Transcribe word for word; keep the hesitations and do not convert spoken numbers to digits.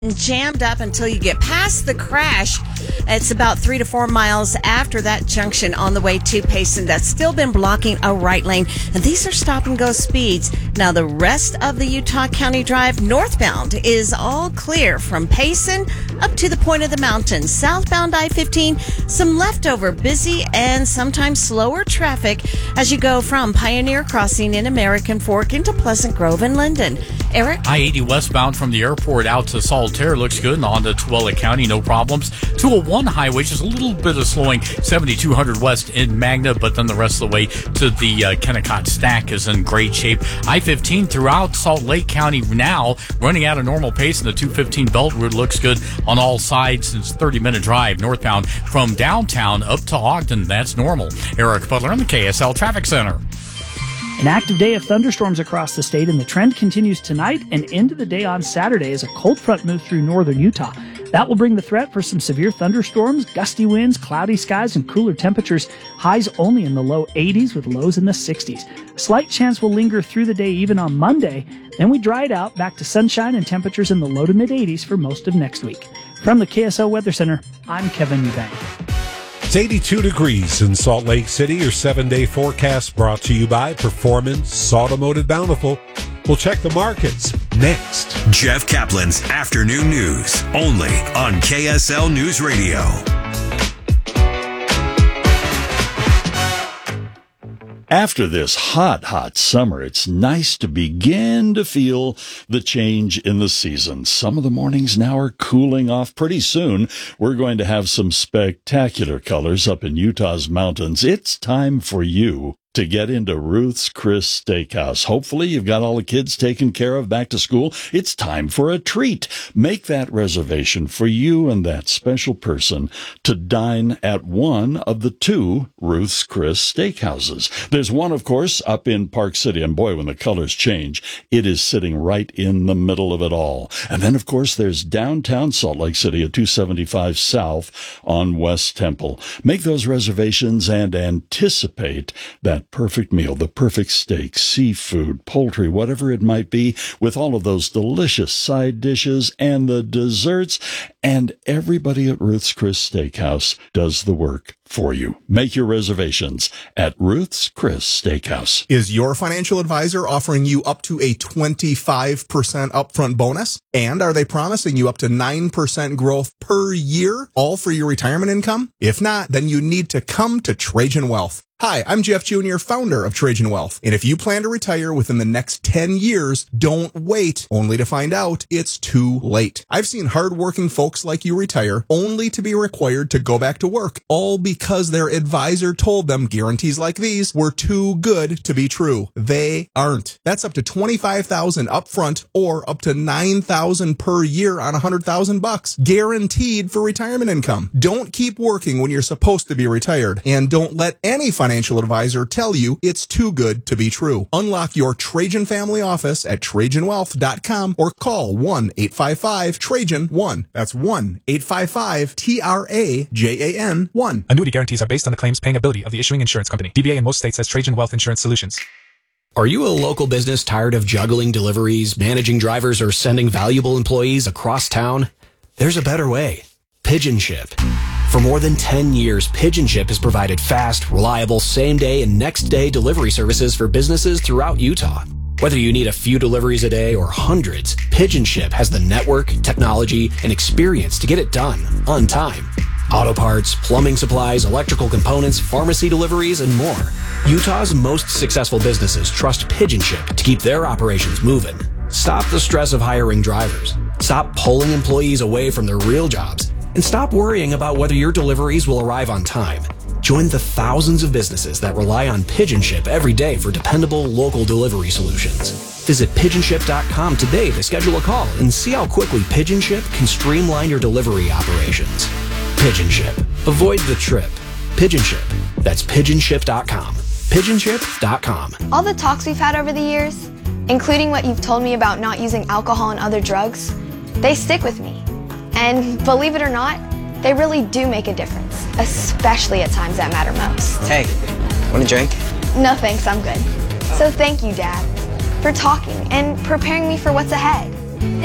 Jammed up until you get past the crash. It's about three to four miles after that junction on the way to Payson. That's still been blocking a right lane. And these are stop and go speeds. Now, the rest of the Utah County Drive northbound is all clear from Payson up to the point of the mountains. Southbound I fifteen, some leftover busy and sometimes slower traffic as you go from Pioneer Crossing in American Fork into Pleasant Grove and Linden. Eric? I eighty westbound from the airport out to Saltaire looks good, and on to Tooele County, no problems. two oh one highway, just a little bit of slowing, seventy-two hundred west in Magna, but then the rest of the way to the uh, Kennecott Stack is in great shape. I fifteen throughout Salt Lake County now, running at a normal pace, and the two fifteen belt route looks good on all sides. It's a thirty-minute drive northbound from downtown up to Ogden. That's normal. Eric Butler in the K S L Traffic Center. An active day of thunderstorms across the state, and the trend continues tonight and into the day on Saturday as a cold front moves through northern Utah. That will bring the threat for some severe thunderstorms, gusty winds, cloudy skies, and cooler temperatures. Highs only in the low eighties with lows in the sixties. Slight chance will linger through the day even on Monday. Then we dry it out back to sunshine and temperatures in the low to mid eighties for most of next week. From the K S L Weather Center, I'm Kevin Eubank. It's eighty-two degrees in Salt Lake City. Your seven-day forecast brought to you by Performance Automotive Bountiful. We'll check the markets next. Jeff Kaplan's Afternoon News, only on K S L News Radio. After this hot, hot summer, it's nice to begin to feel the change in the season. Some of the mornings now are cooling off. Pretty soon, we're going to have some spectacular colors up in Utah's mountains. It's time for you to get into Ruth's Chris Steakhouse. Hopefully you've got all the kids taken care of back to school. It's time for a treat. Make that reservation for you and that special person to dine at one of the two Ruth's Chris Steakhouses. There's one, of course, up in Park City, and boy, when the colors change, it is sitting right in the middle of it all. And then, of course, there's downtown Salt Lake City at two seventy-five South on West Temple. Make those reservations and anticipate that perfect meal, the perfect steak, seafood, poultry, whatever it might be, with all of those delicious side dishes and the desserts. And everybody at Ruth's Chris Steakhouse does the work for you. Make your reservations at Ruth's Chris Steakhouse. Is your financial advisor offering you up to a twenty-five percent upfront bonus? And are they promising you up to nine percent growth per year, all for your retirement income? If not, then you need to come to Trajan Wealth. Hi, I'm Jeff Junior, founder of Trajan Wealth. And if you plan to retire within the next ten years, don't wait only to find out it's too late. I've seen hardworking folks like you retire only to be required to go back to work, all because their advisor told them guarantees like these were too good to be true. They aren't. That's up to twenty-five thousand dollars upfront or up to nine thousand dollars per year on one hundred thousand bucks, guaranteed for retirement income. Don't keep working when you're supposed to be retired, and don't let any financial Financial advisor tell you it's too good to be true. Unlock your Trajan family office at Trajan Wealth dot com or call one eight five five Trajan one. That's one eight five five T R A J A N one. Annuity guarantees are based on the claims paying ability of the issuing insurance company. D B A in most states has Trajan Wealth Insurance Solutions. Are you a local business tired of juggling deliveries, managing drivers, or sending valuable employees across town? There's a better way. Pigeon Ship. For more than ten years, Pigeon Ship has provided fast, reliable, same-day and next-day delivery services for businesses throughout Utah. Whether you need a few deliveries a day or hundreds, Pigeon Ship has the network, technology, and experience to get it done on time. Auto parts, plumbing supplies, electrical components, pharmacy deliveries, and more. Utah's most successful businesses trust Pigeon Ship to keep their operations moving. Stop the stress of hiring drivers. Stop pulling employees away from their real jobs. And stop worrying about whether your deliveries will arrive on time. Join the thousands of businesses that rely on Pigeon Ship every day for dependable local delivery solutions. Visit pigeon ship dot com today to schedule a call and see how quickly Pigeon Ship can streamline your delivery operations. Pigeon Ship. Avoid the trip. Pigeon Ship. That's pigeon ship dot com. pigeon ship dot com. All the talks we've had over the years, including what you've told me about not using alcohol and other drugs, they stick with me. And believe it or not, they really do make a difference, especially at times that matter most. Hey, want a drink? No thanks, I'm good. So thank you, Dad, for talking and preparing me for what's ahead.